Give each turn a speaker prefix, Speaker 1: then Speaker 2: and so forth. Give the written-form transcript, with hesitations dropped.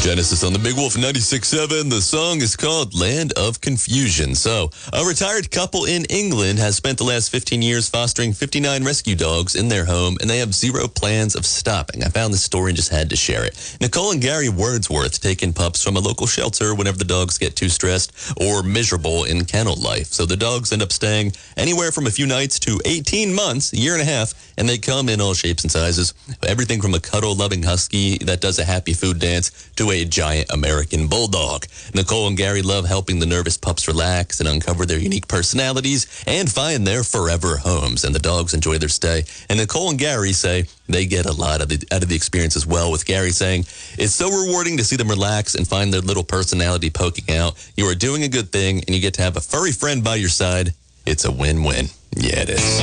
Speaker 1: Genesis on the Big Wolf 96.7. The song is called Land of Confusion. So, a retired couple in England has spent the last 15 years fostering 59 rescue dogs in their home, and they have zero plans of stopping. I found this story and just had to share it. Nicole and Gary Wordsworth take in pups from a local shelter whenever the dogs get too stressed or miserable in kennel life. So the dogs end up staying anywhere from a few nights to 18 months, a year and a half, and they come in all shapes and sizes. Everything from a cuddle-loving husky that does a happy food dance to a giant American bulldog. Nicole and Gary love helping the nervous pups relax and uncover their unique personalities and find their forever homes. And the dogs enjoy their stay. And Nicole and Gary say they get a lot out of the experience as well, with Gary saying, "It's so rewarding to see them relax and find their little personality poking out. You are doing a good thing, and you get to have a furry friend by your side. It's a win-win." Yeah, it is.